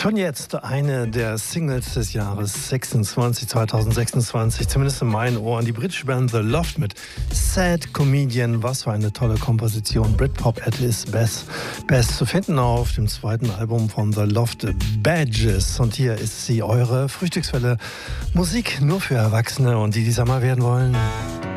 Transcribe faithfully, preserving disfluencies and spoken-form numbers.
Schon jetzt eine der Singles des Jahres sechsundzwanzig, zweitausendsechsundzwanzig, zumindest in meinen Ohren. Die britische Band The Loft mit Sad Comedian. Was für eine tolle Komposition. Britpop at its best. Best zu finden auf dem zweiten Album von The Loft, Badges. Und hier ist sie, eure Frühstückswelle. Musik nur für Erwachsene und die, die Sommer werden wollen.